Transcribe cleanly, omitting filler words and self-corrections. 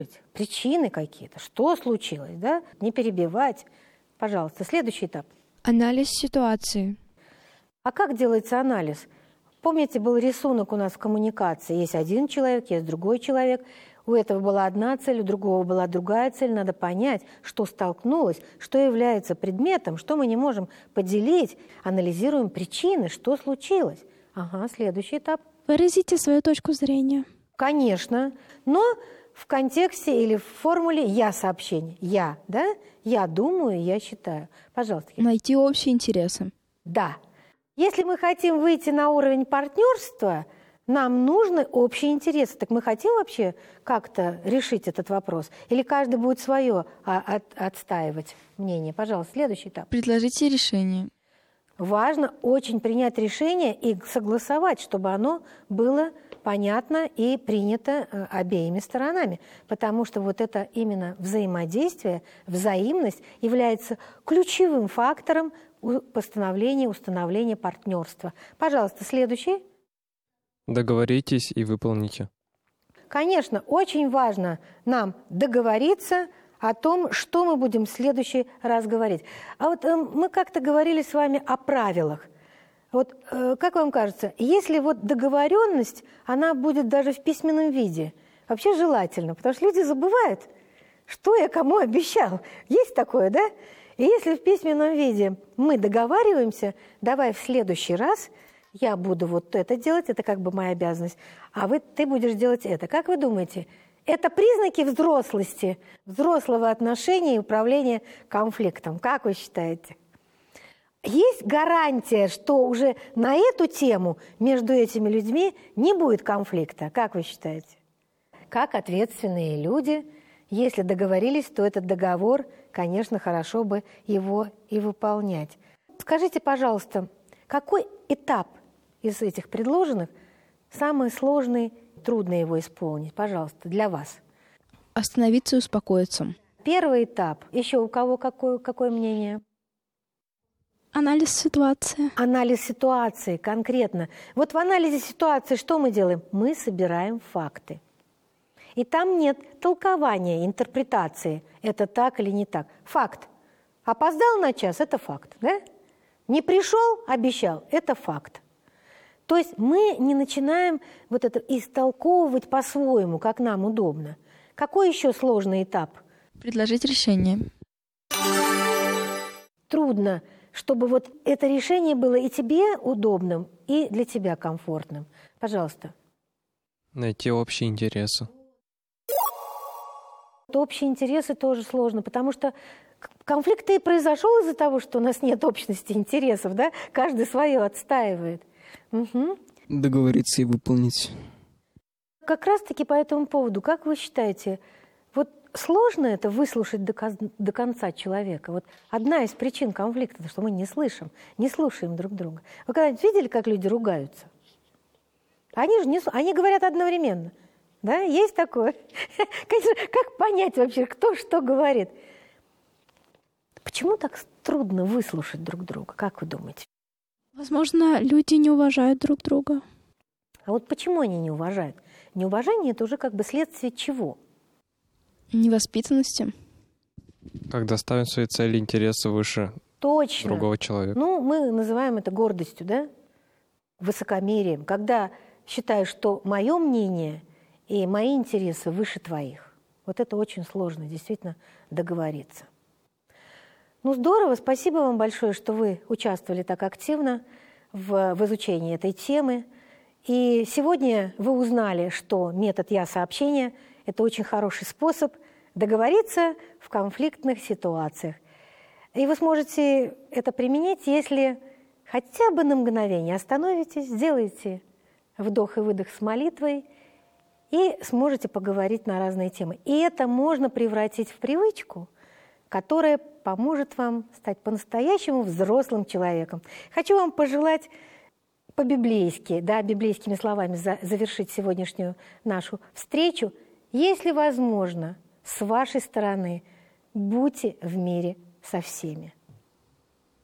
Причины какие-то, что случилось, да? Не перебивать. Пожалуйста, следующий этап. Анализ ситуации. А как делается анализ? Помните, был рисунок у нас в коммуникации. Есть один человек, есть другой человек. У этого была одна цель, у другого была другая цель. Надо понять, что столкнулось, что является предметом, что мы не можем поделить. Анализируем причины, что случилось. Ага, следующий этап. Выразите свою точку зрения. Конечно, но в контексте или в формуле «я-сообщение». Я, да? Я думаю, я считаю. Пожалуйста. Найти общие интересы. Да. Если мы хотим выйти на уровень партнерства, нам нужны общие интересы. Так мы хотим вообще как-то решить этот вопрос? Или каждый будет свое отстаивать мнение? Пожалуйста, следующий этап. Предложите решение. Важно очень принять решение и согласовать, чтобы оно было понятно и принято обеими сторонами. Потому что вот это именно взаимодействие, взаимность является ключевым фактором установления партнерства. Пожалуйста, следующий. Договоритесь и выполните. Конечно, очень важно нам договориться о том, что мы будем в следующий раз говорить. А вот мы как-то говорили с вами о правилах. Вот как вам кажется, если вот договоренность, она будет даже в письменном виде, вообще желательно, потому что люди забывают, что я кому обещал. Есть такое, да? И если в письменном виде мы договариваемся, давай в следующий раз я буду вот это делать, это как бы моя обязанность, а ты будешь делать это. Как вы думаете, это признаки взрослости, взрослого отношения и управления конфликтом? Как вы считаете? Есть гарантия, что уже на эту тему между этими людьми не будет конфликта? Как вы считаете? Как ответственные люди, если договорились, то этот договор, конечно, хорошо бы его и выполнять. Скажите, пожалуйста, какой этап из этих предложенных самый сложный, трудно его исполнить? Пожалуйста, для вас. Остановиться и успокоиться. Первый этап. Еще у кого какое мнение? Анализ ситуации. Анализ ситуации конкретно. Вот в анализе ситуации что мы делаем? Мы собираем факты. И там нет толкования, интерпретации. Это так или не так. Факт. Опоздал на час – это факт. Да? Не пришел, обещал – это факт. То есть мы не начинаем вот это истолковывать по-своему, как нам удобно. Какой еще сложный этап? Предложить решение. Трудно, чтобы вот это решение было и тебе удобным, и для тебя комфортным. Пожалуйста. Найти общие интересы. Общие интересы тоже сложно, потому что конфликт-то и произошел из-за того, что у нас нет общности интересов, да? Каждый свое отстаивает. Угу. Договориться и выполнить. Как раз-таки по этому поводу, как вы считаете, вот сложно это выслушать до конца человека? Вот одна из причин конфликта, что мы не слушаем друг друга. Вы когда-нибудь видели, как люди ругаются? Они говорят одновременно. Да, есть такое? Конечно, как понять вообще, кто что говорит? Почему так трудно выслушать друг друга? Как вы думаете? Возможно, люди не уважают друг друга. А вот почему они не уважают? Неуважение – это уже как бы следствие чего? Невоспитанности. Когда ставим свои цели и интересы выше другого человека. Ну, мы называем это гордостью, да? Высокомерием. Когда считаешь, что мое мнение и мои интересы выше твоих. Вот это очень сложно, действительно, договориться. Ну, здорово, спасибо вам большое, что вы участвовали так активно в изучении этой темы. И сегодня вы узнали, что метод «я-сообщение» – это очень хороший способ договориться в конфликтных ситуациях. И вы сможете это применить, если хотя бы на мгновение остановитесь, сделаете вдох и выдох с молитвой и сможете поговорить на разные темы. И это можно превратить в привычку, которая поможет вам стать по-настоящему взрослым человеком. Хочу вам пожелать по-библейски, да, библейскими словами завершить сегодняшнюю нашу встречу. Если возможно, с вашей стороны, будьте в мире со всеми.